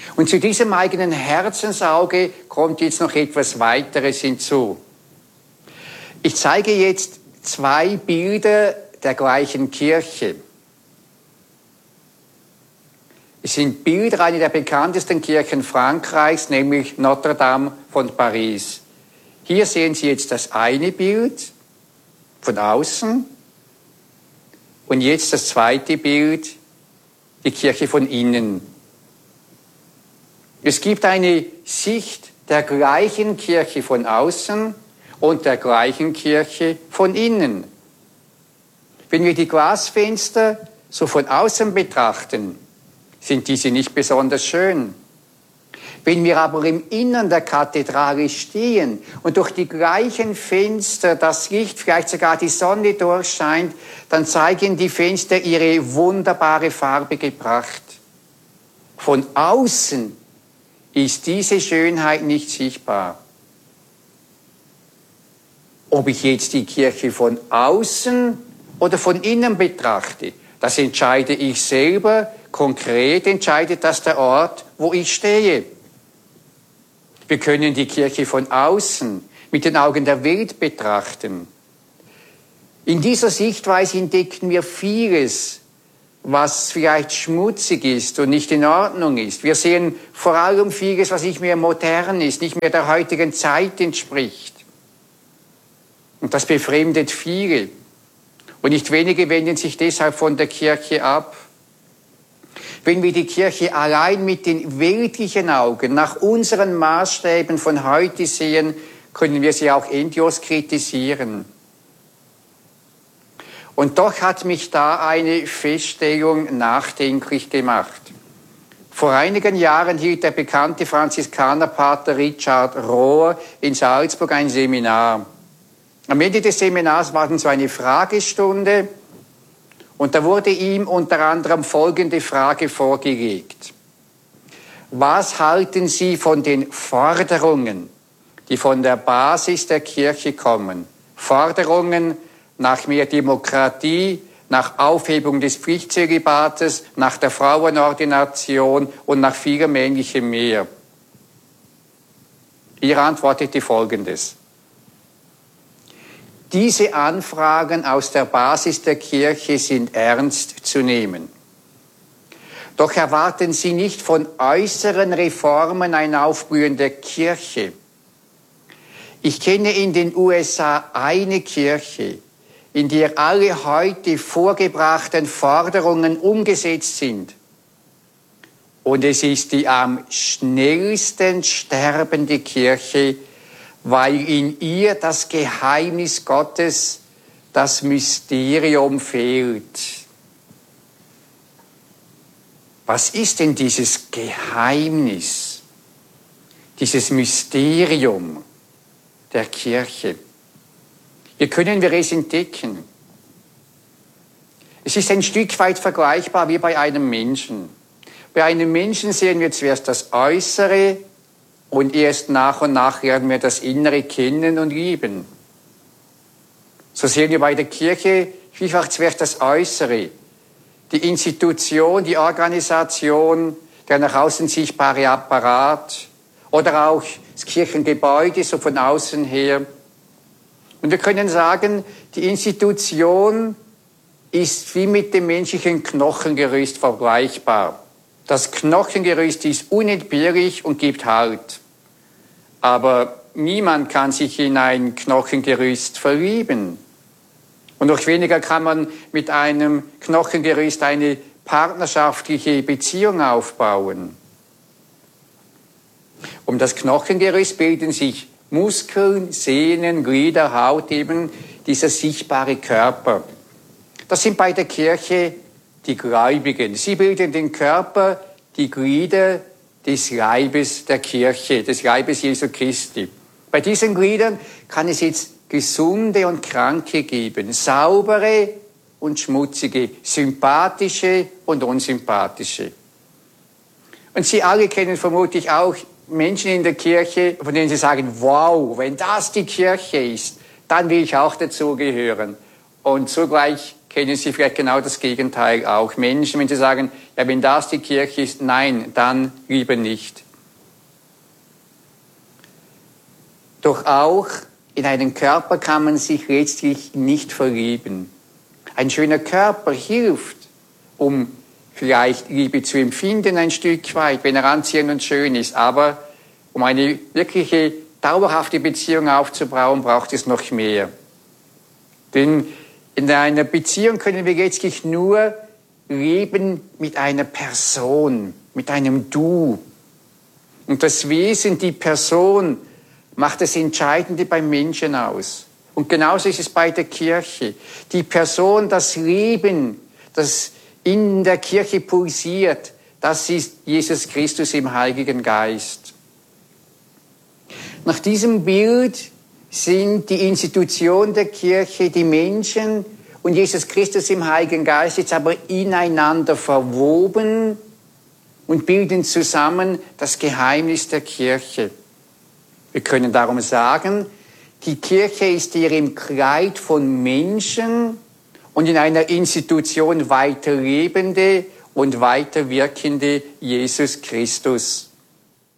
Und zu diesem eigenen Herzensauge kommt jetzt noch etwas weiteres hinzu. Ich zeige jetzt zwei Bilder der gleichen Kirche. Es sind Bilder einer der bekanntesten Kirchen Frankreichs, nämlich Notre Dame von Paris. Hier sehen Sie jetzt das eine Bild von außen und jetzt das zweite Bild, die Kirche von innen. Es gibt eine Sicht der gleichen Kirche von außen und der gleichen Kirche von innen. Wenn wir die Glasfenster so von außen betrachten, sind diese nicht besonders schön. Wenn wir aber im Innern der Kathedrale stehen und durch die gleichen Fenster das Licht, vielleicht sogar die Sonne durchscheint, dann zeigen die Fenster ihre wunderbare farbige Pracht. Von außen ist diese Schönheit nicht sichtbar. Ob ich jetzt die Kirche von außen oder von innen betrachte, das entscheide ich selber. Konkret entscheidet das der Ort, wo ich stehe. Wir können die Kirche von außen mit den Augen der Welt betrachten. In dieser Sichtweise entdecken wir vieles, was vielleicht schmutzig ist und nicht in Ordnung ist. Wir sehen vor allem vieles, was nicht mehr modern ist, nicht mehr der heutigen Zeit entspricht. Und das befremdet viele. Und nicht wenige wenden sich deshalb von der Kirche ab. Wenn wir die Kirche allein mit den weltlichen Augen nach unseren Maßstäben von heute sehen, können wir sie auch endlos kritisieren. Und doch hat mich da eine Feststellung nachdenklich gemacht. Vor einigen Jahren hielt der bekannte Franziskanerpater Richard Rohr in Salzburg ein Seminar. Am Ende des Seminars war dann so eine Fragestunde und da wurde ihm unter anderem folgende Frage vorgelegt. Was halten Sie von den Forderungen, die von der Basis der Kirche kommen? Forderungen nach mehr Demokratie, nach Aufhebung des Pflichtzölibates, nach der Frauenordination und nach vielem Ähnlichem mehr. Er antwortete Folgendes. Diese Anfragen aus der Basis der Kirche sind ernst zu nehmen. Doch erwarten Sie nicht von äußeren Reformen ein Aufblühen der Kirche. Ich kenne in den USA eine Kirche, in der alle heute vorgebrachten Forderungen umgesetzt sind. Und es ist die am schnellsten sterbende Kirche, weil in ihr das Geheimnis Gottes, das Mysterium fehlt. Was ist denn dieses Geheimnis, dieses Mysterium der Kirche? Wie können wir es entdecken? Es ist ein Stück weit vergleichbar wie bei einem Menschen. Bei einem Menschen sehen wir zuerst das Äußere und erst nach und nach lernen wir das Innere kennen und lieben. So sehen wir bei der Kirche vielfach zuerst das Äußere, die Institution, die Organisation, der nach außen sichtbare Apparat oder auch das Kirchengebäude, so von außen her. Und wir können sagen, die Institution ist wie mit dem menschlichen Knochengerüst vergleichbar. Das Knochengerüst ist unentbehrlich und gibt Halt. Aber niemand kann sich in ein Knochengerüst verlieben. Und noch weniger kann man mit einem Knochengerüst eine partnerschaftliche Beziehung aufbauen. Um das Knochengerüst bilden sich Muskeln, Sehnen, Glieder, Haut, eben dieser sichtbare Körper. Das sind bei der Kirche die Gläubigen. Sie bilden den Körper, die Glieder des Leibes der Kirche, des Leibes Jesu Christi. Bei diesen Gliedern kann es jetzt gesunde und Kranke geben, saubere und schmutzige, sympathische und unsympathische. Und Sie alle kennen vermutlich auch Menschen in der Kirche, von denen Sie sagen, wow, wenn das die Kirche ist, dann will ich auch dazugehören. Und zugleich kennen Sie vielleicht genau das Gegenteil auch. Menschen, wenn sie sagen, ja, wenn das die Kirche ist, nein, dann lieber nicht. Doch auch in einen Körper kann man sich letztlich nicht verlieben. Ein schöner Körper hilft, um vielleicht Liebe zu empfinden ein Stück weit, wenn er anziehend und schön ist. Aber um eine wirkliche, dauerhafte Beziehung aufzubauen, braucht es noch mehr. Denn in einer Beziehung können wir letztlich nur leben mit einer Person, mit einem Du. Und das Wesen, die Person, macht das Entscheidende beim Menschen aus. Und genauso ist es bei der Kirche. Die Person, das Leben, das in der Kirche pulsiert, das ist Jesus Christus im Heiligen Geist. Nach diesem Bild sind die Institutionen der Kirche, die Menschen und Jesus Christus im Heiligen Geist jetzt aber ineinander verwoben und bilden zusammen das Geheimnis der Kirche. Wir können darum sagen, die Kirche ist hier im Kleid von Menschen und in einer Institution weiter lebende und weiter wirkende Jesus Christus.